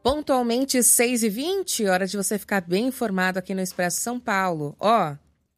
Pontualmente 6h20, hora de você ficar bem informado aqui no Expresso São Paulo. Ó.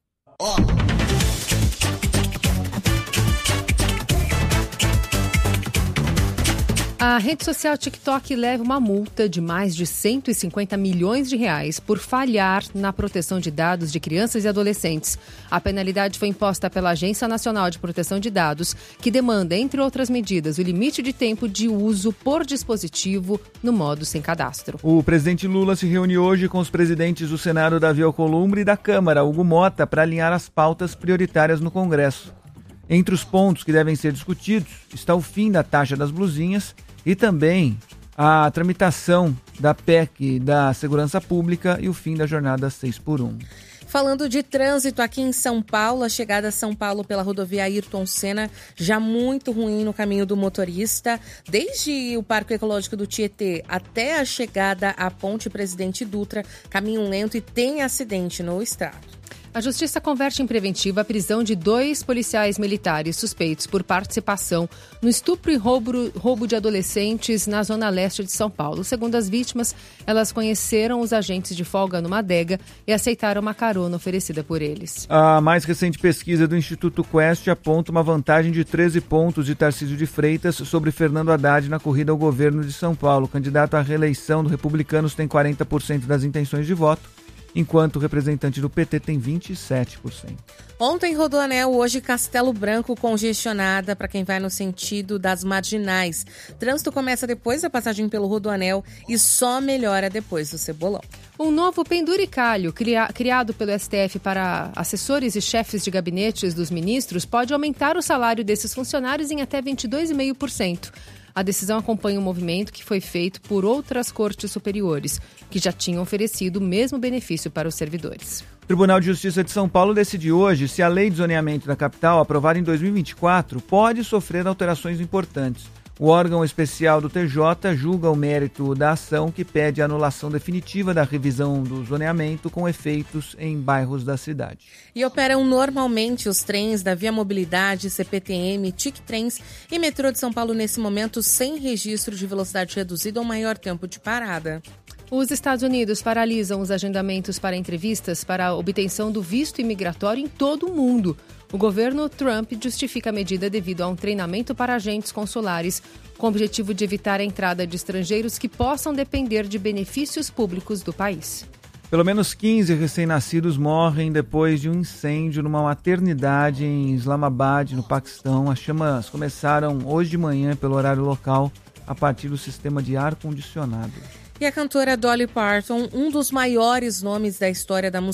A rede social TikTok leva uma multa de mais de 150 milhões de reais por falhar na proteção de dados de crianças e adolescentes. A penalidade foi imposta pela Agência Nacional de Proteção de Dados, que demanda, entre outras medidas, o limite de tempo de uso por dispositivo no modo sem cadastro. O presidente Lula se reuniu hoje com os presidentes do Senado, Davi Alcolumbre, e da Câmara, Hugo Mota, para alinhar as pautas prioritárias no Congresso. Entre os pontos que devem ser discutidos está o fim da taxa das blusinhas e também a tramitação da PEC da Segurança Pública e o fim da jornada 6x1. Falando de trânsito aqui em São Paulo, a chegada a São Paulo pela rodovia Ayrton Senna já muito ruim no caminho do motorista, desde o Parque Ecológico do Tietê até a chegada à Ponte Presidente Dutra, caminho lento e tem acidente no estado. A Justiça converte em preventiva a prisão de 2 policiais militares suspeitos por participação no estupro e roubo de adolescentes na zona leste de São Paulo. Segundo as vítimas, elas conheceram os agentes de folga numa adega e aceitaram uma carona oferecida por eles. A mais recente pesquisa do Instituto Quest aponta uma vantagem de 13 pontos de Tarcísio de Freitas sobre Fernando Haddad na corrida ao governo de São Paulo. O candidato à reeleição do Republicanos tem 40% das intenções de voto, enquanto o representante do PT tem 27%. Ontem, Rodoanel, hoje Castelo Branco congestionada para quem vai no sentido das Marginais. Trânsito começa depois da passagem pelo Rodoanel e só melhora depois do Cebolão. Um novo penduricalho criado pelo STF para assessores e chefes de gabinetes dos ministros pode aumentar o salário desses funcionários em até 22,5%. A decisão acompanha um movimento que foi feito por outras cortes superiores, que já tinham oferecido o mesmo benefício para os servidores. O Tribunal de Justiça de São Paulo decidiu hoje se a lei de zoneamento da capital, aprovada em 2024, pode sofrer alterações importantes. O órgão especial do TJ julga o mérito da ação que pede a anulação definitiva da revisão do zoneamento com efeitos em bairros da cidade. E operam normalmente os trens da Via Mobilidade, CPTM, TIC Trens e Metrô de São Paulo nesse momento sem registro de velocidade reduzida ou maior tempo de parada. Os Estados Unidos paralisam os agendamentos para entrevistas para a obtenção do visto imigratório em todo o mundo. O governo Trump justifica a medida devido a um treinamento para agentes consulares, com o objetivo de evitar a entrada de estrangeiros que possam depender de benefícios públicos do país. Pelo menos 15 recém-nascidos morrem depois de um incêndio numa maternidade em Islamabad, no Paquistão. As chamas começaram hoje de manhã pelo horário local, a partir do sistema de ar-condicionado. E a cantora Dolly Parton, um dos maiores nomes da história da música